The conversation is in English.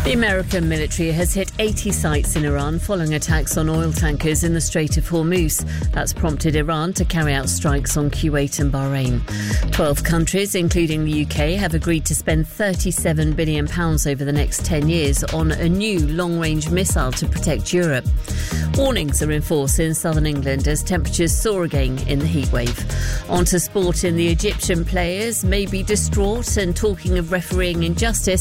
The American military has hit 80 sites in Iran following attacks on oil tankers in the Strait of Hormuz. That's prompted Iran to carry out strikes on Kuwait and Bahrain. 12 countries, including the UK, have agreed to spend £37 billion over the next 10 years on a new long-range missile to protect Europe. Warnings are in force in southern England as temperatures soar again in the heatwave. On to sport. In the Egyptian players may be distraught and talking of refereeing injustice